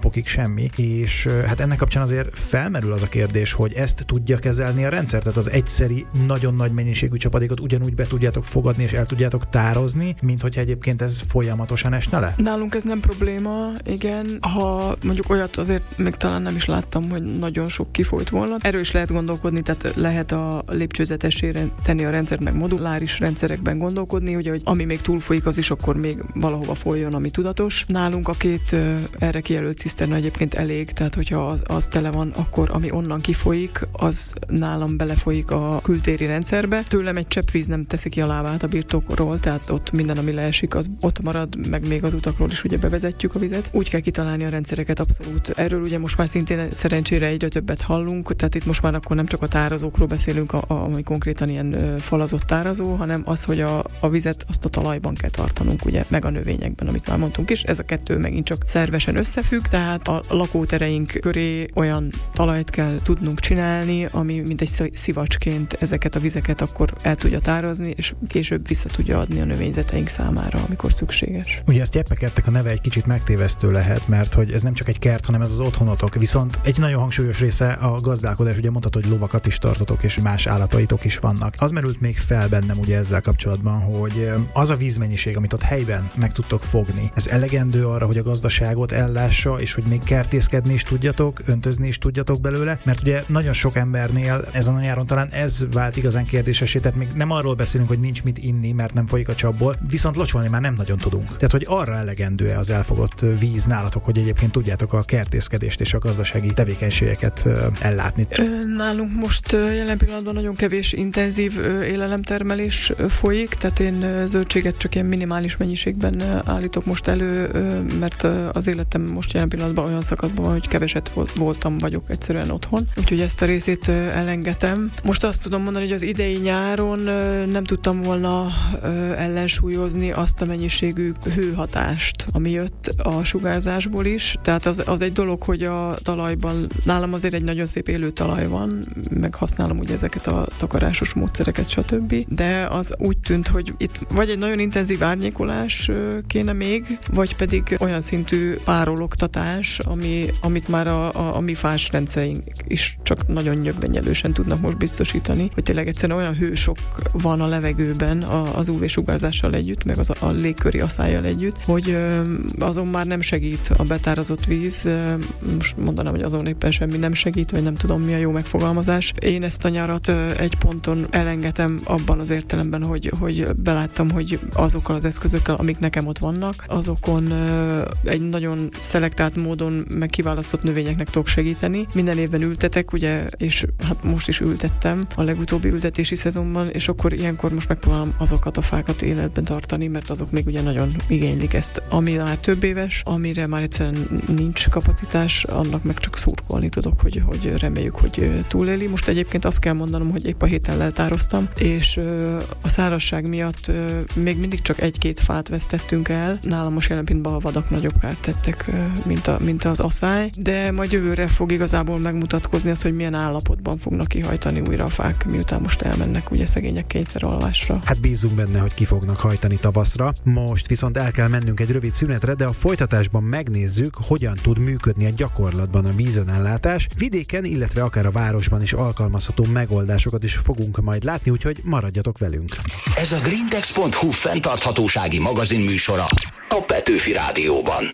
napokig semmi, és hát ennek kapcsán azért felmerül az a kérdés, hogy ezt tudja kezelni a rendszer, tehát az egyszeri, nagyon nagy mennyiségű csapadékot ugyanúgy be tudjátok fogadni és el tudjátok tározni, mint hogyha egyébként ez folyamatosan esne le? Nálunk ez nem probléma, igen. Ha mondjuk olyat azért még talán nem is láttam, hogy nagyon sok kifolyt volna. Erről is lehet gondolkodni, tehát lehet a lépcsőzetessé tenni a rendszert, meg moduláris rendszerekben gondolkodni, hogy ami még túlfolyik, az is akkor még valahova folyjon, ami tudatos. Nálunk a két erre kijelölt ciszterna egyébként elég, tehát hogyha az tele van, akkor ami onnan kifolyik, az nálam belefolyik a kültéri rendszerbe. Tőlem egy csepp víz nem teszi ki a lábát a birtokról, tehát ott minden, ami leesik, az ott marad, meg még az utakról is ugye bevezetjük a vizet. Úgy kell kitalálni a rendszereket, abszolút. Erről ugye most már szintén szerencsére egyre többet hallunk, tehát itt most már akkor nem csak a tárazókról beszélünk, ami konkrétan ilyen falazott tárazó, hanem az, hogy a vizet azt a talajban kell tartanunk, ugye, meg a növényekben, amit már mondtunk is. Ez a kettő megint csak szervesen összefügg, tehát a lakótereink köré olyan talajt kell tudnunk csinálni, ami mint egy szivacsként ezeket a vizeket akkor el tudja tározni, és később vissza tudja adni a növényzeteink számára, amikor szükséges. Ugye ezt Gyeppekertek a neve egy kicsit megtévesztő lehet, mert hogy ez nem csak egy kert, hanem ez az otthonotok. Viszont egy nagyon hangsúlyos része a gazdálkodás, ugye mondhatod, hogy lovakat is tartotok, és más állataitok is vannak. Az merült még fel bennem ugye ezzel kapcsolatban, hogy az a vízmennyiség, amit ott helyben meg tudtok fogni, ez elegendő arra, hogy a gazdaságot ellássa, és hogy még kertészkedni is tudjatok, öntözni is tudjatok belőle, mert ugye nagyon sok embernél ezen a nyáron talán ez vált igazán kérdésessé, tehát még nem arról beszélünk, hogy nincs mit inni, mert nem folyik a csapból, viszont locsolni már nem nagyon tudunk. Tehát, hogy arra elegendő-e az elfogott víz nálatok, hogy egyébként tudjátok a kertészkedést és a gazdasági tevékenységeket ellátni? Nálunk most jelen pillanatban nagyon kevés intenzív élelemtermelés folyik, tehát én zöldséget csak ilyen minimális mennyiségben állítok most elő, mert az életem most jelen pillanatban olyan szakaszban van, hogy keveset vagyok egyszerűen otthon, úgyhogy ezt a részét elengedtem. Most azt tudom mondani, hogy az idei nyáron nem tudtam volna ellensúlyozni azt a mennyiségű hőhatást, ami jött a sugárzásból is, tehát az egy dolog, hogy a talajban, nálam azért egy nagyon szép élő talaj van, meg használom ugye ezeket a takarásos módszereket, stb. De az úgy tűnt, hogy itt vagy egy nagyon intenzív árnyékolás kéne még, vagy pedig olyan szintű párologtatás, amit már a mi fás rendszereink is csak nagyon nyögvenyelősen tudnak most biztosítani, hogy tényleg egyszerűen olyan hősok van a levegőben az UV-sugárzással együtt, meg a légköri aszályjal együtt, hogy azon már nem segít a betárazott víz. Most mondanám, hogy azon éppen semmi nem segít, vagy nem tudom, mi a jó megfogalmazás. Én ezt a nyarat egy ponton elengedtem abban az értelemben, hogy beláttam, hogy azokkal az eszközökkel, amik nekem ott vannak, azokon egy nagyon szelektált módon meg kiválasztott növényeknek tudok segíteni. Minden évben ültetek, ugye, és hát most is ültettem a legutóbbi ültetési szezonban, és akkor ilyenkor most megpróbálom azokat a fákat életben tartani, mert azok még ugye nagyon igénylik ezt. Ami már több éves, amire már egyszerűen nincs kapacitás, annak meg csak szurkolni tudok, hogy reméljük, hogy túléli. Most egyébként azt kell mondanom, hogy épp a héten leltároztam, és a szárazság miatt még mindig csak egy-két fát vesztettünk el. Nálam most jelen pillanatban a vadak nagyobb kárt tettek, mint az aszály, de majd jövőre fog igazából megmutatkozni az, hogy milyen állapotban fognak kihajtani újra a fák, miután most elmennek ugye szegények kényszeralvásra. Hát bízunk benne, hogy ki fognak hajtani tavaszra. Most viszont el kell mennünk egy rövid szünetre, de a folytatásban megnézzük, hogyan tud működni a gyakorlatban a vízönellátás. Vidéken, illetve akár a városban is alkalmazható megoldásokat is fogunk majd látni, úgyhogy maradjatok velünk. Ez a grindex.hu fenntarthatósági magazin műsora a Petőfi Rádióban.